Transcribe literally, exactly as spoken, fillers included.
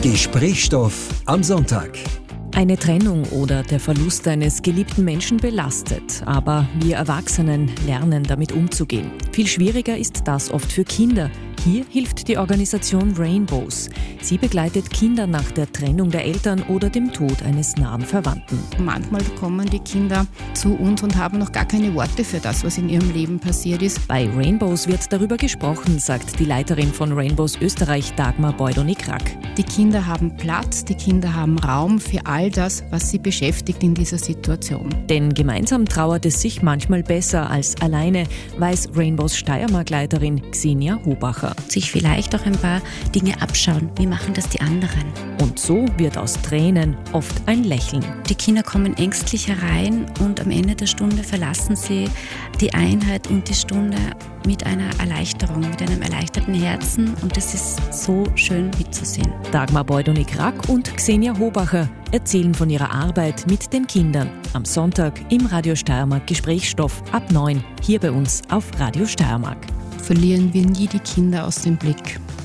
Gesprächsstoff am Sonntag. Eine Trennung oder der Verlust eines geliebten Menschen belastet, aber wir Erwachsenen lernen damit umzugehen. Viel schwieriger ist das oft für Kinder. Hier hilft die Organisation Rainbows. Sie begleitet Kinder nach der Trennung der Eltern oder dem Tod eines nahen Verwandten. Manchmal kommen die Kinder zu uns und haben noch gar keine Worte für das, was in ihrem Leben passiert ist. Bei Rainbows wird darüber gesprochen, sagt die Leiterin von Rainbows Österreich, Dagmar Bojdony-Krack. Die Kinder haben Platz, die Kinder haben Raum für all das, was sie beschäftigt in dieser Situation. Denn gemeinsam trauert es sich manchmal besser als alleine, weiß Rainbows Steiermark-Leiterin Xenia Hobacher. Sich vielleicht auch ein paar Dinge abschauen. Wie machen das die anderen? Und so wird aus Tränen oft ein Lächeln. Die Kinder kommen ängstlich herein und am Ende der Stunde verlassen sie die Einheit und die Stunde mit einer Erleichterung, mit einem erleichterten Herzen, und es ist so schön mitzusehen. Dagmar Bojdony-Krack und Xenia Hobacher erzählen von ihrer Arbeit mit den Kindern. Am Sonntag im Radio Steiermark Gesprächsstoff ab neun, hier bei uns auf Radio Steiermark. Verlieren wir nie die Kinder aus dem Blick.